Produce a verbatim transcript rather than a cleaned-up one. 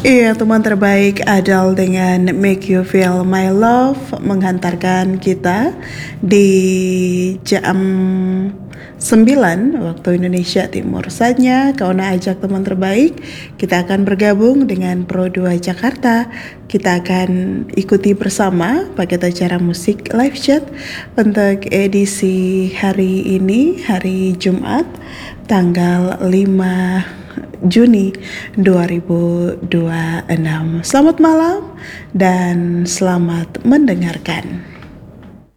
Iya, teman terbaik Adele dengan Make You Feel My Love menghantarkan kita di jam sembilan waktu Indonesia Timur. Saatnya Kauna ajak teman terbaik, kita akan bergabung dengan Pro dua Jakarta. Kita akan ikuti bersama paket acara musik live chat untuk edisi hari ini, hari Jumat, tanggal lima Juni dua ribu dua puluh enam. Selamat malam dan selamat mendengarkan.